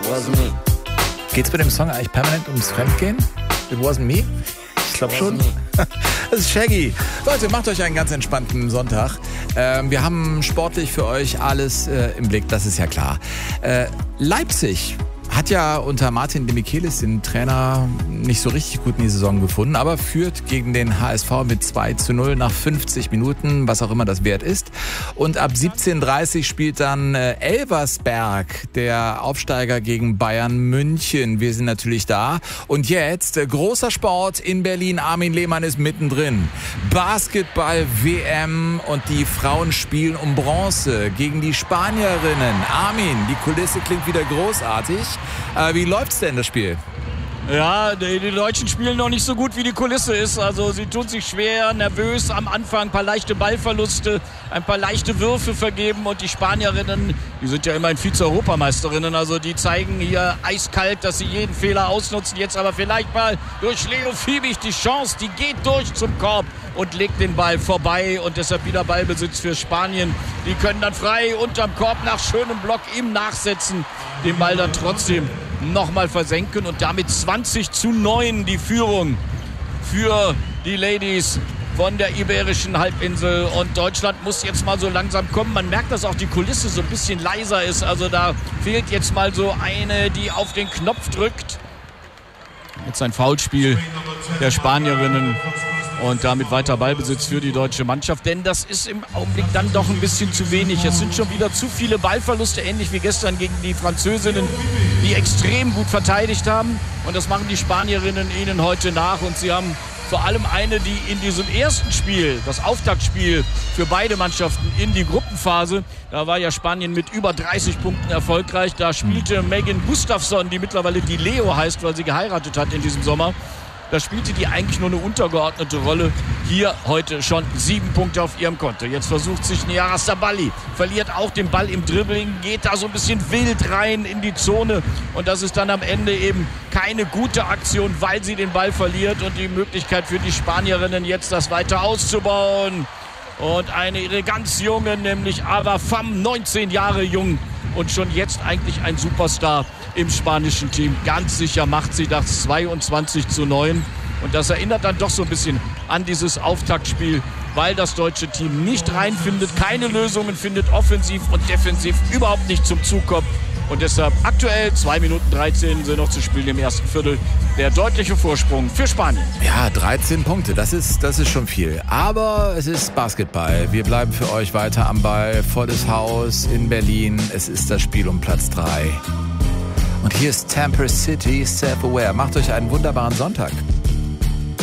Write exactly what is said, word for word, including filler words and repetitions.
wasn't me. Geht's bei dem Song eigentlich permanent ums Fremdgehen? It wasn't me? Ich glaube schon. Das ist Shaggy. Leute, macht euch einen ganz entspannten Sonntag. Ähm, wir haben sportlich für euch alles äh, im Blick, das ist ja klar. Äh, Leipzig hat ja unter Martin de Michelis, den Trainer, nicht so richtig gut in die Saison gefunden, aber führt gegen den H S V mit zwei zu null nach fünfzig Minuten, was auch immer das wert ist. Und ab siebzehn Uhr dreißig spielt dann äh, Elversberg, der Aufsteiger, gegen Bayern München. Wir sind natürlich da. Und jetzt äh, großer Sport in Berlin. Armin Lehmann ist mittendrin. Basketball-W M und die Frauen spielen um Bronze gegen die Spanierinnen. Armin, die Kulisse klingt wieder großartig. Äh, wie läuft's denn, das Spiel? Ja, die, die Deutschen spielen noch nicht so gut, wie die Kulisse ist. Also sie tun sich schwer, nervös am Anfang, ein paar leichte Ballverluste, ein paar leichte Würfe vergeben. Und die Spanierinnen, die sind ja immerhin Vize-Europameisterinnen, also die zeigen hier eiskalt, dass sie jeden Fehler ausnutzen. Jetzt aber vielleicht mal durch Leo Fiebig die Chance, die geht durch zum Korb und legt den Ball vorbei. Und deshalb wieder Ballbesitz für Spanien. Die können dann frei unterm Korb nach schönem Block ihm nachsetzen, den Ball dann trotzdem nochmal versenken und damit zwanzig zu neun die Führung für die Ladies von der Iberischen Halbinsel. Und Deutschland muss jetzt mal so langsam kommen. Man merkt, dass auch die Kulisse so ein bisschen leiser ist. Also da fehlt jetzt mal so eine, die auf den Knopf drückt. Jetzt ein Foulspiel der Spanierinnen. Und damit weiter Ballbesitz für die deutsche Mannschaft. Denn das ist im Augenblick dann doch ein bisschen zu wenig. Es sind schon wieder zu viele Ballverluste, ähnlich wie gestern gegen die Französinnen, die extrem gut verteidigt haben. Und das machen die Spanierinnen ihnen heute nach. Und sie haben vor allem eine, die in diesem ersten Spiel, das Auftaktspiel für beide Mannschaften in die Gruppenphase, da war ja Spanien mit über dreißig Punkten erfolgreich. Da spielte Megan Gustafsson, die mittlerweile die Leo heißt, weil sie geheiratet hat in diesem Sommer. Da spielte die eigentlich nur eine untergeordnete Rolle. Hier heute schon sieben Punkte auf ihrem Konto. Jetzt versucht sich Nyara Sabali, verliert auch den Ball im Dribbling, geht da so ein bisschen wild rein in die Zone. Und das ist dann am Ende eben keine gute Aktion, weil sie den Ball verliert. Und die Möglichkeit für die Spanierinnen jetzt, das weiter auszubauen. Und eine ihre ganz junge, nämlich Ava Pham, neunzehn Jahre jung. Und schon jetzt eigentlich ein Superstar im spanischen Team. Ganz sicher macht sie das zweiundzwanzig zu neun. Und das erinnert dann doch so ein bisschen an dieses Auftaktspiel, weil das deutsche Team nicht reinfindet, keine Lösungen findet, offensiv und defensiv überhaupt nicht zum Zug kommt. Und deshalb aktuell zwei Minuten dreizehn sind noch zu spielen im ersten Viertel. Der deutliche Vorsprung für Spanien. Ja, dreizehn Punkte, das ist, das ist schon viel. Aber es ist Basketball. Wir bleiben für euch weiter am Ball. Volles Haus in Berlin. Es ist das Spiel um Platz drei. Und hier ist Tampa City Self-Aware. Macht euch einen wunderbaren Sonntag.